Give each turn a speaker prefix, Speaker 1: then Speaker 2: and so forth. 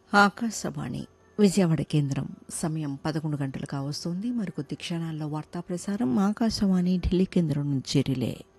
Speaker 1: ఆకాశవాణి విజయవాడ కేంద్రం సమయం 11 గంటలు కావస్తుంది. మరికొద్ది క్షణాల్లో వార్తా ప్రసారం ఆకాశవాణి ఢిల్లీ కేంద్రం నుంచి రిలే.